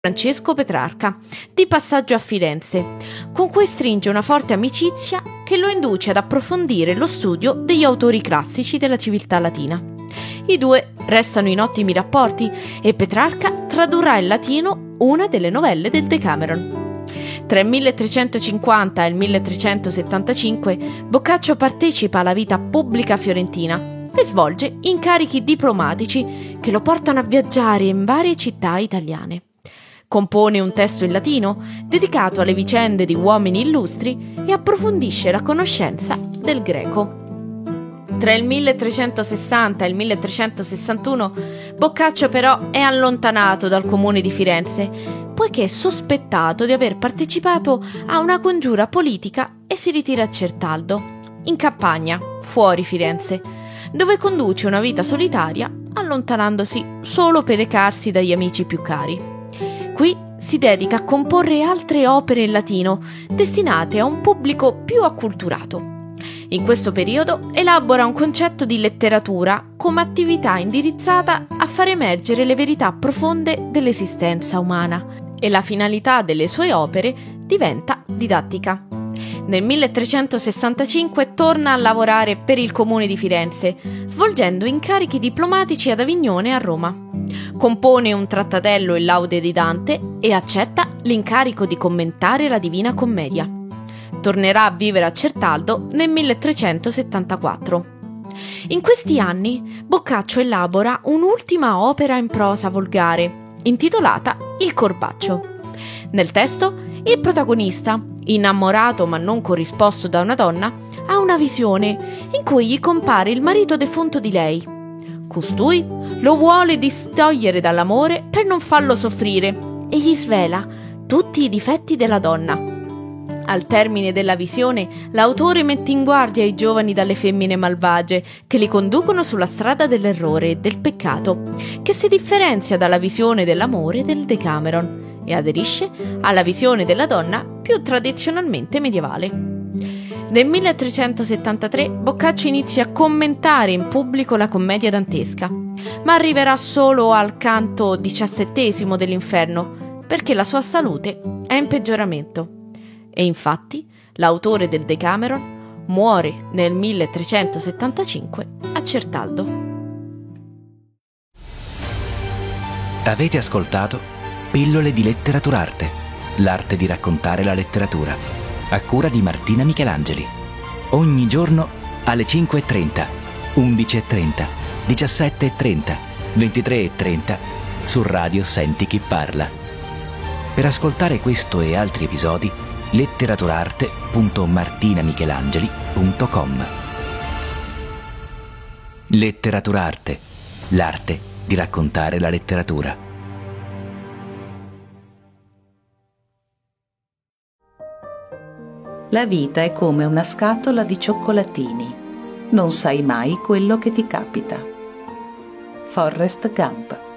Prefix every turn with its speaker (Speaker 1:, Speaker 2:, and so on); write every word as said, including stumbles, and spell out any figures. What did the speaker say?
Speaker 1: Francesco Petrarca, di passaggio a Firenze, con cui stringe una forte amicizia che lo induce ad approfondire lo studio degli autori classici della civiltà latina. I due restano in ottimi rapporti e Petrarca tradurrà in latino una delle novelle del Decameron. Tra il milletrecentocinquanta e il milletrecentosettantacinque Boccaccio partecipa alla vita pubblica fiorentina e svolge incarichi diplomatici che lo portano a viaggiare in varie città italiane. Compone un testo in latino dedicato alle vicende di uomini illustri e approfondisce la conoscenza del greco. Tra il milletrecentosessanta e il milletrecentosessantuno Boccaccio però è allontanato dal comune di Firenze, poiché è sospettato di aver partecipato a una congiura politica e si ritira a Certaldo, in campagna, fuori Firenze, dove conduce una vita solitaria, allontanandosi solo per recarsi dagli amici più cari. Qui si dedica a comporre altre opere in latino, destinate a un pubblico più acculturato. In questo periodo elabora un concetto di letteratura come attività indirizzata a far emergere le verità profonde dell'esistenza umana, e la finalità delle sue opere diventa didattica. Nel milletrecentosessantacinque torna a lavorare per il comune di Firenze, svolgendo incarichi diplomatici ad Avignone e a Roma. Compone un trattatello in laude di Dante e accetta l'incarico di commentare la Divina Commedia. Tornerà a vivere a Certaldo nel milletrecentosettantaquattro. In questi anni Boccaccio elabora un'ultima opera in prosa volgare, intitolata Il Corbaccio. Nel testo, il protagonista, innamorato ma non corrisposto da una donna, ha una visione in cui gli compare il marito defunto di lei. Costui lo vuole distogliere dall'amore per non farlo soffrire e gli svela tutti i difetti della donna. Al termine della visione, l'autore mette in guardia i giovani dalle femmine malvagie che li conducono sulla strada dell'errore e del peccato, che si differenzia dalla visione dell'amore del Decameron e aderisce alla visione della donna più tradizionalmente medievale. Nel milletrecentosettantatré Boccaccio inizia a commentare in pubblico la commedia dantesca, ma arriverà solo al canto diciassettesimo dell'Inferno perché la sua salute è in peggioramento. E infatti l'autore del Decameron muore nel milletrecentosettantacinque a Certaldo.
Speaker 2: Avete ascoltato Pillole di Letteraturarte, l'arte di raccontare la letteratura, a cura di Martina Michelangeli. Ogni giorno alle cinque e trenta, undici e trenta, diciassette e trenta, ventitré e trenta su Radio Senti Chi Parla. Per ascoltare questo e altri episodi, letteraturarte punto martinamichelangeli punto com. Letteraturarte, l'arte di raccontare la letteratura.
Speaker 3: La vita è come una scatola di cioccolatini. Non sai mai quello che ti capita. Forrest Gump.